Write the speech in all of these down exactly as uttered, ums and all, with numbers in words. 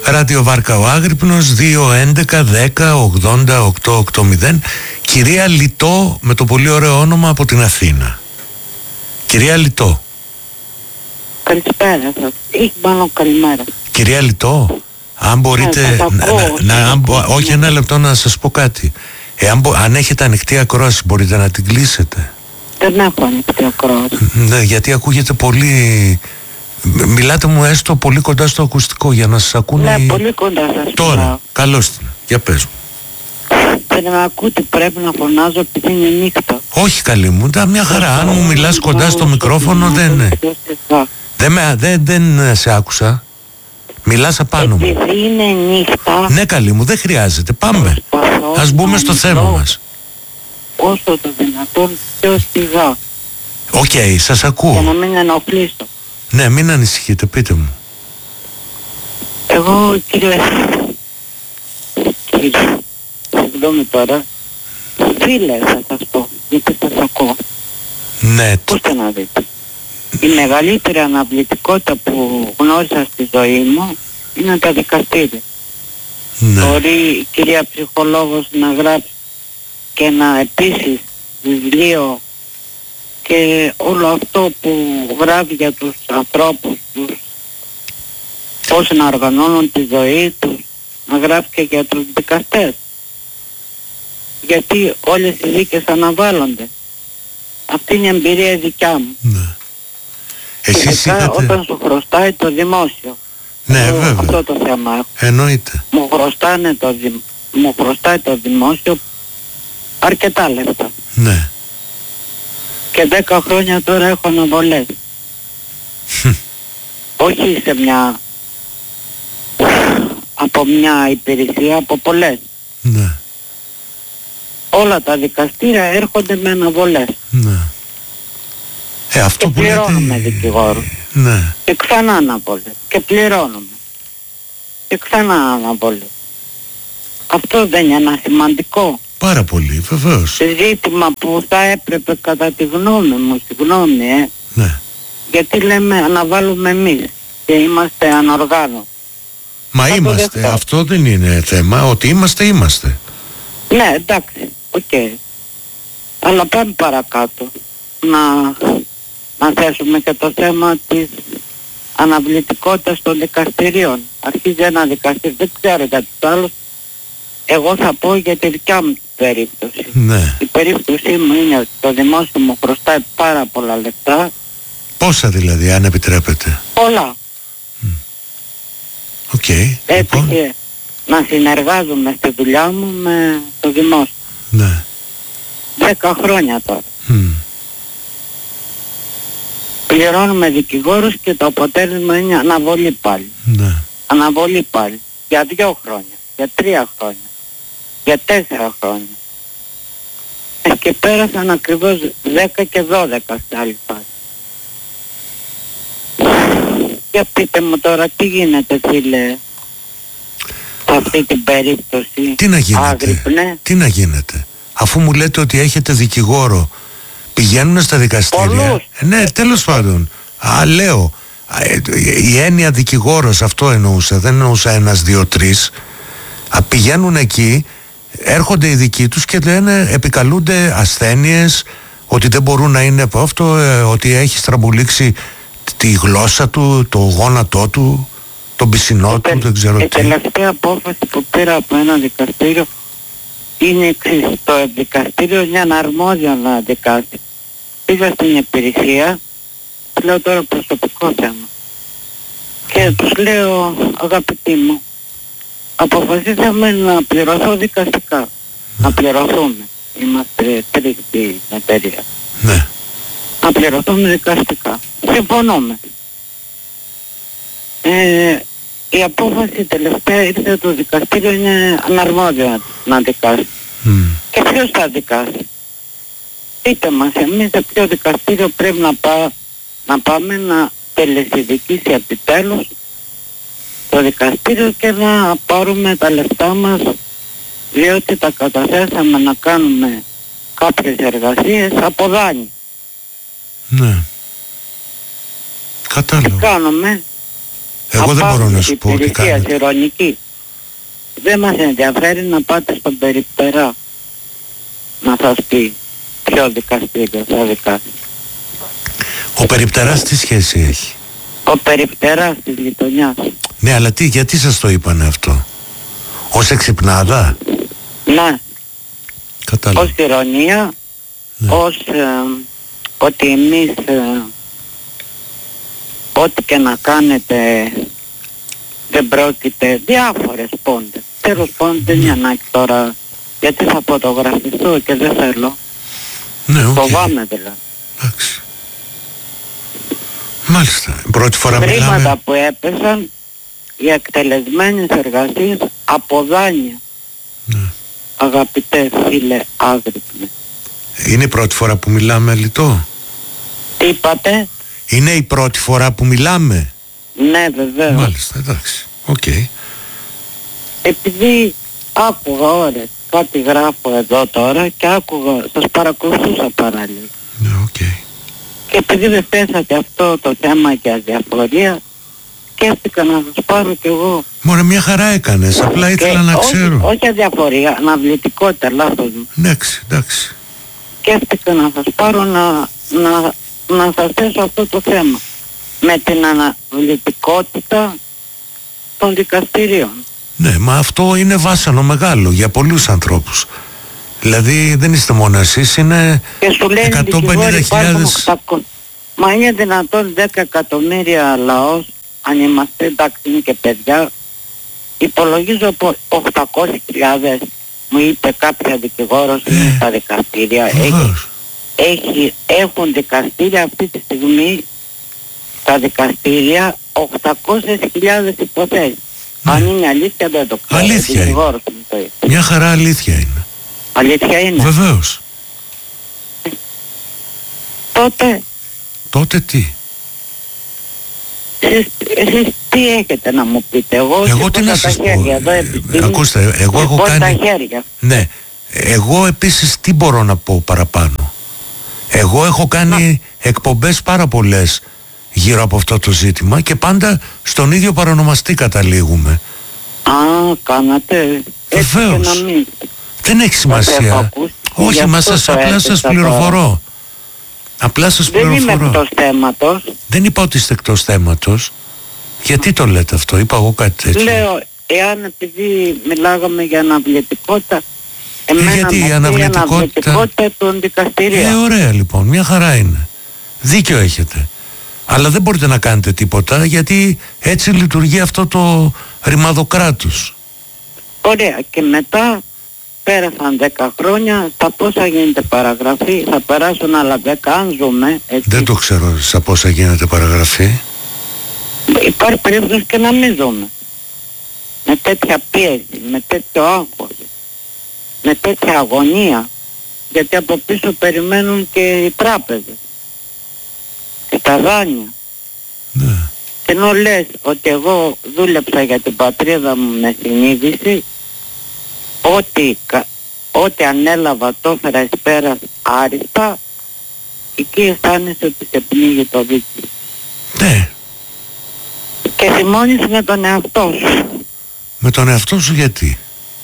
Ράδιο Βάρκα ο Άγρυπνος, δύο έντεκα δέκα ογδόντα οκτώ ογδόντα. Κυρία Λιτό, με το πολύ ωραίο όνομα, από την Αθήνα. Κυρία Λιτό. Καλησπέρα σας. Ή μάλλον καλημέρα. Κυρία Λιτό, αν μπορείτε ναι, να, ακούω, να, να, αν, όχι ένα λεπτό να σας πω κάτι. Εάν, αν έχετε ανοιχτή ακρόαση, μπορείτε να την κλείσετε? Δεν έχω ανοιχτή ακρόαση. Ναι, γιατί ακούγεται πολύ... Μιλάτε μου έστω πολύ κοντά στο ακουστικό για να σας ακούνε. Ναι, πολύ κοντά σας. Τώρα, μιλάω. καλώς την. Για πες μου. Δεν με ακούτε, πρέπει να φωνάζω επειδή είναι νύχτα. Όχι καλή μου, τα μια χαρά. Αν μου μιλάς κοντά στο μικρόφωνο δεν... Δεν, με, δεν, δεν σε άκουσα. Μιλάς απάνω μου. Επειδή είναι νύχτα... Ναι καλή μου, δεν χρειάζεται. Πάμε. Ας μπούμε στο θέμα μας. Όσο το δυνατόν πιο σιγά. Οκ, okay, σας ακούω. Για να μην ενοχλήσω. Ναι, μην ανησυχείτε, πείτε μου. Εγώ, κύριε... Κύριε... Συγγνώμη τώρα. Φίλε, θα σας πω, γιατί σας ακούω. Ναι. Ακούστε να δείτε. Η μεγαλύτερη αναβλητικότητα που γνώρισα στη ζωή μου είναι τα δικαστήρια. Ναι. Μπορεί η κυρία ψυχολόγος να γράψει και να επίσης βιβλίο και όλο αυτό που γράφει για τους ανθρώπους τους, πώς να οργανώνουν τη ζωή τους, να γράφει και για τους δικαστές. Γιατί όλες οι δίκες αναβάλλονται. Αυτή είναι η εμπειρία δικιά μου. Ναι. Εσείς ειδικά είχατε... όταν σου χρωστάει το δημόσιο. Ναι, Εγώ, βέβαια. αυτό το θέμα έχω. Εννοείται. Μου, χρωστάνε το δη... μου χρωστάει το δημόσιο αρκετά λεφτά. Ναι. Και δέκα χρόνια τώρα έχω αναβολές. Όχι σε μια... από μια υπηρεσία, από πολλές. Ναι. Όλα τα δικαστήρια έρχονται με αναβολές. Ναι. Ε, αυτό και που λέτε... πληρώνουμε δικηγόρους. Ναι. Και ξανά αναβολές. Και πληρώνουμε. Και ξανά αναβολές. Αυτό δεν είναι ένα σημαντικό Πάρα πολύ, βεβαίως. ζήτημα που θα έπρεπε κατά τη γνώμη μου, στη γνώμη, ε. Ναι. Γιατί λέμε αναβάλουμε εμείς και είμαστε ανοργάνωτοι. Μα Θα το είμαστε, δεχτώ. αυτό δεν είναι θέμα, ότι είμαστε, είμαστε. Ναι, εντάξει, οκ. Okay. Αλλά πάμε παρακάτω. Να, να θέσουμε και το θέμα της αναβλητικότητας των δικαστηρίων. Αρχίζει ένα δικαστήριο, δεν ξέρω για τους άλλους. Εγώ θα πω για τη δικιά μου περίπτωση. Ναι. Η περίπτωσή μου είναι ότι το δημόσιο μου χρωστάει πάρα πολλά λεφτά. Πόσα δηλαδή, αν επιτρέπετε? Πολλά. Οκ. Okay. Έτυχε Λοιπόν. να συνεργάζομαι στη δουλειά μου με το δημόσιο. Ναι. Δέκα χρόνια τώρα. Mm. Πληρώνουμε δικηγόρους και το αποτέλεσμα είναι αναβολή πάλι. Ναι. Αναβολή πάλι. Για δύο χρόνια. Για τρία χρόνια. Για τέσσερα χρόνια. Ε, και πέρασαν ακριβώς δέκα και δώδεκα στην άλλη φάση. Για πείτε μου τώρα τι γίνεται, φίλε, σε αυτή την περίπτωση? Τι να γίνεται, Άγρυπνε. τι να γίνεται, αφού μου λέτε ότι έχετε δικηγόρο, πηγαίνουν στα δικαστήρια. Πολλούς. Ε, ναι, τέλος πάντων. Α, λέω, α, ε, η έννοια δικηγόρος, αυτό εννοούσα, δεν εννοούσα ένας, δύο, τρεις. Α, πηγαίνουν εκεί, έρχονται οι δικοί τους και λένε, επικαλούνται ασθένειες, ότι δεν μπορούν να είναι από αυτό, ε, ότι έχει στραμπουλήξει τη γλώσσα του, το γόνατό του, τον πισινό του, δεν ξέρω η τι. Η τελευταία απόφαση που πήρα από ένα δικαστήριο είναι εξής. Το δικαστήριο είναι αναρμόδιο να δικάσει. Πήγα στην υπηρεσία, λέω τώρα προσωπικό θέμα. Και τους λέω, αγαπητοί μου, αποφασίσαμε να πληρωθώ δικαστικά. Να πληρωθούμε. Είμαστε τρεις στην εταιρεία. Ναι. Να πληρωθούμε δικαστικά. Συμφωνούμε. Ε, η απόφαση τελευταία ήρθε το δικαστήριο, είναι αναρμόδιο να δικάσει. Mm. Και ποιος θα δικάσει? Πείτε μας, εμείς σε ποιο δικαστήριο πρέπει να, πά, να πάμε να τελεσιδικήσει επιτέλους το δικαστήριο και να πάρουμε τα λεφτά μας, διότι τα καταθέσαμε να κάνουμε κάποιες εργασίες από δάνει. Ναι. Τι Κατάλαβα. κάνουμε? Εγώ δεν μπορώ να σου πω τι κάνετε. Ειρωνική. Δεν μας ενδιαφέρει να πάτε στον Περιπτερά να σας πει ποιο δικαστήριο θα δικάσει. Ο Περιπτεράς τι σχέση έχει? Ο Περιπτεράς της γειτονιάς. Ναι, αλλά τι, γιατί σας το είπανε αυτό? Ως εξυπνάδα? Ναι. Κατάλαβα. Ως ειρωνία, ναι. Ως ε, ότι εμείς ε, ό,τι και να κάνετε δεν πρόκειται, διάφορες πόντες. Τέλος πάντων δεν είναι ανάγκη τώρα, γιατί θα φωτογραφιστώ και δεν θέλω. Ναι, οκ. Φοβάμαι δηλαδή. Εντάξει. Μάλιστα. Πρώτη φορά μιλάμε. Χρήματα μιλάμε... που έπεσαν για εκτελεσμένες εργασίες από δάνεια. Ναι. Αγαπητέ φίλε Άγρυπνε. Είναι η πρώτη φορά που μιλάμε, Λιτό? Τι είπατε? Είναι η πρώτη φορά που μιλάμε? Ναι, βεβαίως. Μάλιστα, εντάξει. Οκ. Okay. Επειδή άκουγα ώρες, κάτι γράφω εδώ τώρα και άκουγα, σας παρακολουθούσα παράλληλα. Ναι, οκ. Okay. Και επειδή δεν θέσατε αυτό το θέμα για αδιαφορία, σκέφτηκα να σας πάρω κι εγώ. Μωρέ, μια χαρά έκανες, απλά ήθελα να όχι, ξέρω. Όχι αδιαφορία, αναβλητικότητα, λάθος μου. Εντάξει, εντάξει. Σκέφτηκα να σας πάρω να, να, να σας θέσω αυτό το θέμα. Με την αναβλητικότητα των δικαστηρίων. Ναι, μα αυτό είναι βάσανο μεγάλο για πολλούς ανθρώπους. Δηλαδή δεν είστε μόνο εσείς, είναι εκατόν πενήντα χιλιάδες. Μα είναι δυνατόν δέκα εκατομμύρια λαός, αν είμαστε, εντάξει είναι και παιδιά, υπολογίζω από οκτακόσιες χιλιάδες, μου είπε κάποια δικηγόρος ε, είναι στα δικαστήρια. Έχει, έχει, έχουν δικαστήρια αυτή τη στιγμή στα δικαστήρια οκτακόσιες χιλιάδες υποθέσεις. Ναι. Αν είναι αλήθεια δεν το ξέρω. Αλήθεια είναι. Το μια χαρά αλήθεια είναι. Αλήθεια είναι. Βεβαίως. Ε, τότε. Τότε τι? Εσείς, εσείς τι έχετε να μου πείτε? Εγώ, εγώ τι να σας πω? Εδώ, ε, ακούστε, εγώ έχω κάνει... τα χέρια. Ναι. Εγώ επίσης τι μπορώ να πω παραπάνω? Εγώ έχω κάνει να. εκπομπές πάρα πολλές γύρω από αυτό το ζήτημα και πάντα στον ίδιο παρονομαστή καταλήγουμε. Α, κάνατε. Βεβαίως. Δεν έχει σημασία. Όχι, μα σας απλά σας πληροφορώ. Απλά σας δεν πληροφορώ. είμαι εκτός θέματος. Δεν είπα ότι είστε εκτός θέματος. Γιατί το λέτε αυτό? Είπα εγώ κάτι τέτοιο? Λέω, εάν επειδή μιλάγαμε για αναβλητικότητα, εμένα γιατί μου η αναβλητικότητα... αναβλητικότητα των δικαστηρίων. Ε, ωραία λοιπόν, μια χαρά είναι. Δίκιο έχετε. Αλλά δεν μπορείτε να κάνετε τίποτα γιατί έτσι λειτουργεί αυτό το ρημαδοκράτος. Ωραία, και μετά πέρασαν δέκα χρόνια, στα πόσα γίνεται παραγραφή, θα περάσουν άλλα δέκα αν ζούμε. Έτσι. Δεν το ξέρω στα πόσα γίνεται παραγραφή. Υπάρχει περίπτωση και να μην ζούμε. Με τέτοια πίεση, με τέτοιο άγχος, με τέτοια αγωνία, γιατί από πίσω περιμένουν και οι τράπεζες και τα δάνεια. Ναι. Και ενώ λες ότι εγώ δούλεψα για την πατρίδα μου με συνείδηση, Ό,τι, ό,τι ανέλαβα το έφερα εις πέρας άριστα, εκεί αισθάνεσαι ότι σε πνίγει το δίκαιο. Ναι. Και θυμώνεις με τον εαυτό σου. Με τον εαυτό σου γιατί?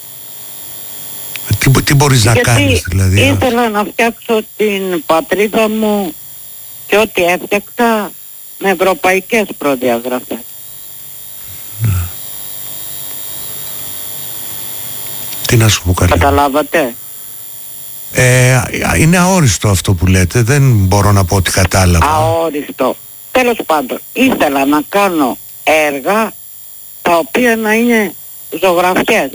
Τι, τι μπορείς γιατί να κάνεις δηλαδή? Ήθελα να φτιάξω την πατρίδα μου και ό,τι έφτιαξα με ευρωπαϊκές προδιαγραφές. Ναι. Τι να σου πω καλά? Καταλάβατε? Ε, είναι αόριστο αυτό που λέτε. Δεν μπορώ να πω ότι κατάλαβα. Αόριστο. Τέλος πάντων, ήθελα να κάνω έργα τα οποία να είναι ζωγραφιές.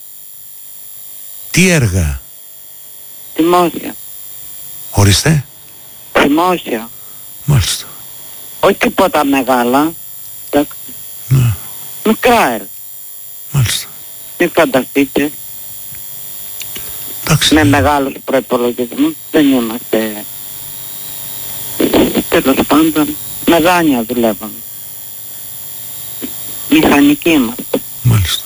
Τι έργα? Δημόσια. Ορίστε. Δημόσια. Μάλιστα. Όχι τίποτα μεγάλα. Εντάξει. Ναι. Μικρά έργα. Μάλιστα. Μην φανταστείτε. Εντάξει. Με μεγάλους προϋπολογισμούς δεν είμαστε. Τέλος πάντων, με δάνεια δουλεύαμε. Μηχανικοί είμαστε. Μάλιστα.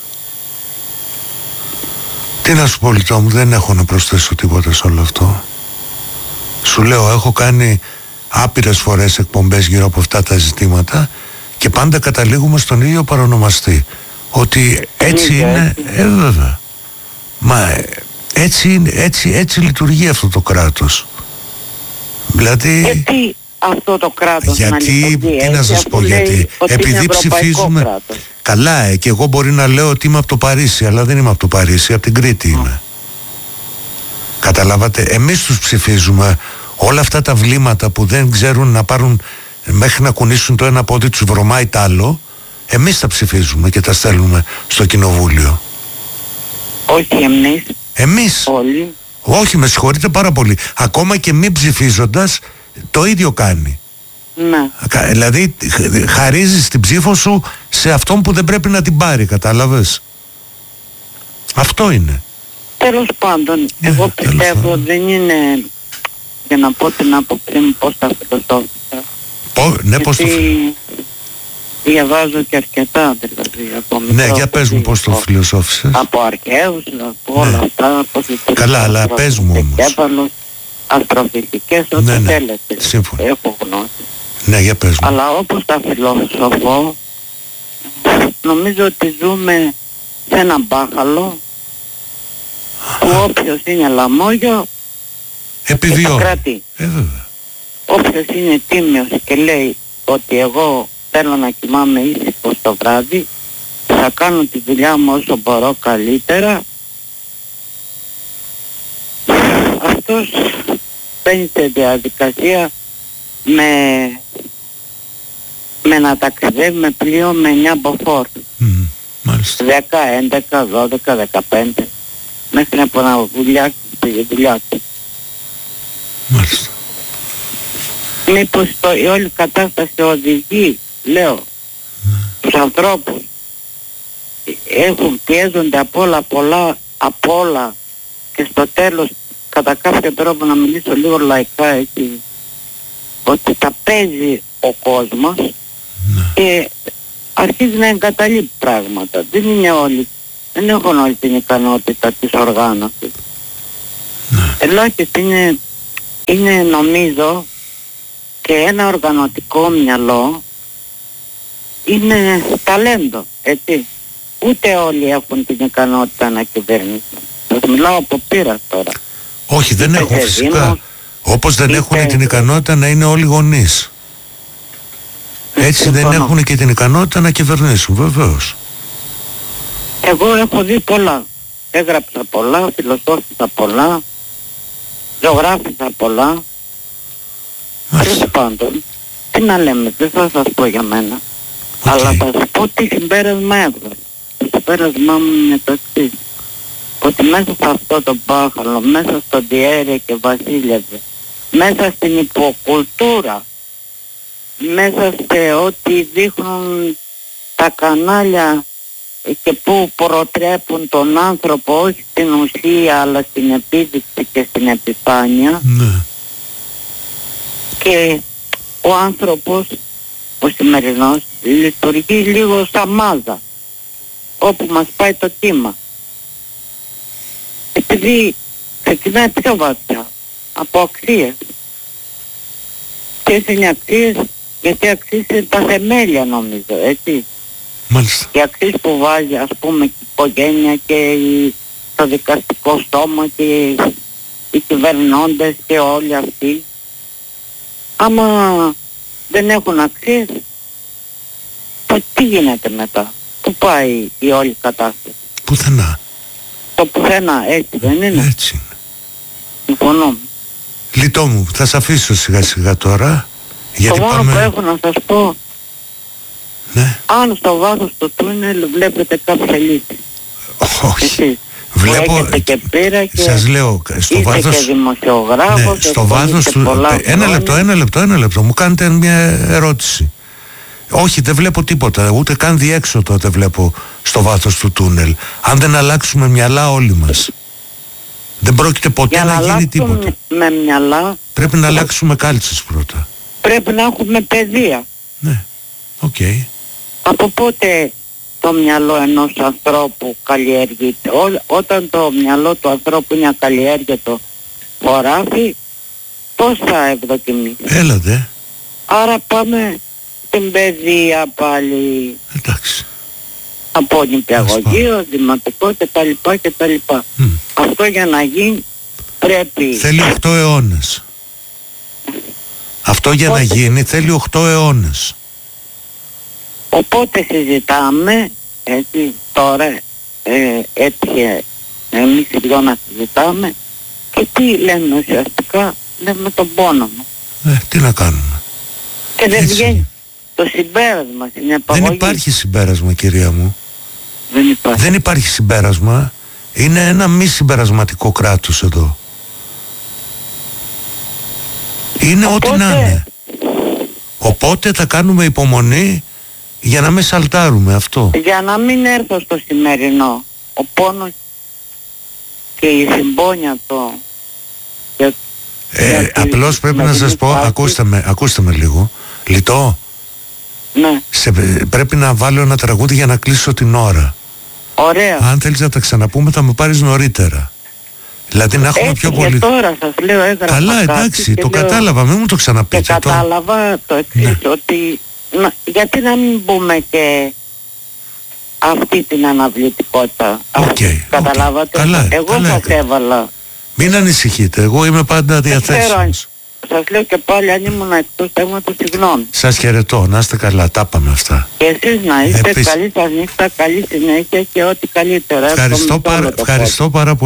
Τι να σου πω, Λιτό μου, δεν έχω να προσθέσω τίποτα σε όλο αυτό. Σου λέω, έχω κάνει άπειρες φορές εκπομπές γύρω από αυτά τα ζητήματα Και πάντα καταλήγουμε στον ίδιο παρονομαστή. Ότι έτσι ίδιο, είναι, έτσι. ε βέβαια. Μα ε, έτσι, είναι, έτσι, έτσι λειτουργεί αυτό το κράτος. Δηλαδή... Γιατί αυτό το κράτος γιατί, να λειτουργεί τι να έτσι, σας αφού πω, λέει γιατί ότι επειδή είναι ευρωπαϊκό ψηφίζουμε... κράτος. Καλά, ε, και εγώ μπορεί να λέω ότι είμαι από το Παρίσι, αλλά δεν είμαι από το Παρίσι, από την Κρήτη είμαι. Καταλάβατε, εμείς τους ψηφίζουμε. Όλα αυτά τα βλήματα που δεν ξέρουν να πάρουν, μέχρι να κουνήσουν το ένα πόδι τους βρωμάει τ' άλλο, εμείς τα ψηφίζουμε και τα στέλνουμε στο κοινοβούλιο. Όχι εμείς. Εμείς. Όλοι. Όχι, με συγχωρείτε πάρα πολύ. Ακόμα και μη ψηφίζοντας, το ίδιο κάνει. Ναι. Κα- Δηλαδή χ- χαρίζεις την ψήφο σου σε αυτόν που δεν πρέπει να την πάρει, κατάλαβες. Αυτό είναι. Τέλος πάντων, Ναι, εγώ τέλος πιστεύω πάντων. δεν είναι, για να πω την άποψή μου πώς τα φιλοσόφησα. Πω, ναι, πώς το... Γιατί διαβάζω και αρκετά, δηλαδή από Ναι, μικρό για πες μου παιδί, πώς το από- φιλοσόφησες. Από αρχαίους, από όλα Ναι. αυτά, πώς λειτουργεί Καλά, ο αλλά άνθρωπος, πες μου όμως. εγκέφαλος, αστροφυσικές, ό,τι Ναι, ναι, θέλετε. σύμφωνα. Έχω γνώση. Ναι, για πες μου. Αλλά όπως τα φιλοσοφώ, νομίζω ότι ζούμε σε ένα μπάχαλο που όποιος είναι λαμόγιο Επιβιώνει. κρατεί. Ε, βέβαια. Όποιος είναι τίμιος και λέει ότι εγώ θέλω να κοιμάμαι ήσυχος το βράδυ, θα κάνω τη δουλειά μου όσο μπορώ καλύτερα, αυτός μπαίνει σε διαδικασία με, με να ταξιδεύει με πλοίο με εννιά μποφόρ. Μμμ, μάλιστα. δέκα, έντεκα, δώδεκα, δεκαπέντε μέχρι να ποναβουλιάξει τη δουλειά του. Μάλιστα. Μήπως το, η όλη κατάσταση οδηγεί, λέω, τους ανθρώπους έχουν, πιέζονται από όλα πολλά, από όλα και στο τέλος κατά κάποιο τρόπο, να μιλήσω λίγο λαϊκά έτσι, ότι τα παίζει ο κόσμος και αρχίζει να εγκαταλείπει πράγματα. Δεν είναι όλοι, δεν έχουν όλη την ικανότητα της οργάνωσης. Ελάχιστη είναι, είναι νομίζω και ένα οργανωτικό μυαλό είναι ταλέντο, έτσι. Ούτε όλοι έχουν την ικανότητα να κυβερνήσουν. Σας μιλάω από πείρα τώρα. Όχι, δεν Είτε έχουν σε φυσικά. Δήμο, Όπως δεν είτε- έχουν την ικανότητα να είναι όλοι γονείς. Έτσι δεν Συμφωνώ. έχουν και την ικανότητα να κυβερνήσουν, βεβαίως. Εγώ έχω δει πολλά. Έγραψα πολλά, φιλοσόφησα πολλά, ζωγράφησα πολλά. Μάλιστα. Τέλος πάντων, τι να λέμε, δεν θα σας πω για μένα. Οκ. Αλλά θα σας πω τι συμπέρασμα έβγαλα. Το συμπέρασμά μου είναι το εξής. Ότι μέσα σε αυτό το μπάχαλο, μέσα στο Διέρε και Βασίλευε, μέσα στην υποκουλτούρα, μέσα σε ό,τι δείχνουν τα κανάλια και που προτρέπουν τον άνθρωπο όχι στην ουσία αλλά στην επίδειξη και στην επιφάνεια, Ναι. και ο άνθρωπος ο σημερινός λειτουργεί λίγο σαν μάζα όπου μας πάει το κύμα, επειδή ξεκινάει πιο βαθιά από αξίες. Ποιες είναι αξίες? Γιατί αξίες είναι τα θεμέλια νομίζω, έτσι. Μάλιστα. Οι αξίες που βάζει ας πούμε και η οικογένεια και η, το δικαστικό σώμα και οι, οι κυβερνώντες και όλοι αυτοί, άμα δεν έχουν αξίες, το τι γίνεται μετά? Πού πάει η όλη κατάσταση? Πουθενά. Το πουθενά, έτσι δεν είναι? Έτσι είναι. Συμφωνώ. Λιτό μου, θα σε αφήσω σιγά σιγά τώρα. Γιατί Το μόνο πάμε... που έχω να σας πω, Ναι. αν στο βάθος του τούνελ βλέπετε κάποια λύση. Όχι. Εσείς Βλέπω... που έχετε και πείρα και Σας λέω, στο είστε βάθος... και δημοσιογράφος, Ναι, στο βάθος ασχολείστε του... πολλά Ένα χρόνια. λεπτό, ένα λεπτό, ένα λεπτό. Μου κάνετε μια ερώτηση. Όχι, δεν βλέπω τίποτα. Ούτε καν διέξοδο δεν βλέπω στο βάθος του τούνελ. Αν δεν αλλάξουμε μυαλά όλοι μας, δεν πρόκειται ποτέ Για να να γίνει τίποτα. αλλάξουμε με μυαλά Πρέπει να αλλάξουμε κάλτσες πρώτα. πρέπει να έχουμε παιδεία. Ναι, οκ. Από πότε το μυαλό ενός ανθρώπου καλλιεργείται? Ό, όταν το μυαλό του ανθρώπου είναι ακαλλιέργητο χωράφι, πώς θα ευδοκιμήσει? Έλατε. Άρα πάμε στην παιδεία πάλι. Εντάξει. Από νηπιαγωγείο, δημοτικό κτλ. κτλ. Mm. Αυτό για να γίνει πρέπει... Θέλει οκτώ αιώνες. Αυτό για Οπότε... να γίνει θέλει οκτώ αιώνες. Οπότε συζητάμε, έτσι, τώρα ε, έτυχε εμείς οι δυο να συζητάμε και τι λέμε ουσιαστικά, λέμε τον πόνο μου. Ε, τι να κάνουμε. Και δεν Έτσι. βγαίνει το συμπέρασμα στην επαγωγή. Δεν υπάρχει συμπέρασμα, κυρία μου. Δεν υπάρχει. Δεν υπάρχει συμπέρασμα. Είναι ένα μη συμπερασματικό κράτος εδώ. Είναι Οπότε... ό,τι να είναι. Οπότε θα κάνουμε υπομονή για να μην σαλτάρουμε αυτό. Για να μην έρθω στο σημερινό, ο πόνος και η συμπόνια το... Για... Ε, για τη απλώς πρέπει να σας πω, φάση. ακούστε με, ακούστε με λίγο. Λιτό, Ναι, σε, πρέπει να βάλω ένα τραγούδι για να κλείσω την ώρα. ωραία. Αν θέλεις να τα ξαναπούμε θα με πάρεις νωρίτερα. Δηλαδή να έχουμε Έτσι πιο και πολύ... τώρα σας λέω έγραφα Καλά, κάτι εντάξει, και το λέω- κατάλαβα, μην μου το Και ξαναπείτε. Το... κατάλαβα το εξής, Ναι. ότι να, γιατί να μην πούμε και αυτή την αναβλητικότητα. Οκ, Αυτή, οκ. καταλάβατε. Καλά, Εγώ καλά σας έκανε. έβαλα. Μην ανησυχείτε, εγώ είμαι πάντα Δεν ξέρω αν- διαθέσιμος. Σας λέω και πάλι αν ήμουν εκτός θέματος, συγγνώμη. Σας χαιρετώ, να είστε καλά, τα πάμε αυτά. Και εσείς να είστε Επίσης. καλή σας νύχτα, καλή συνέχεια και ό,τι καλύτερο. Ευχαριστώ, Εύχομαι σε όλο πάρα, το κόσμο. ευχαριστώ πάρα πολύ.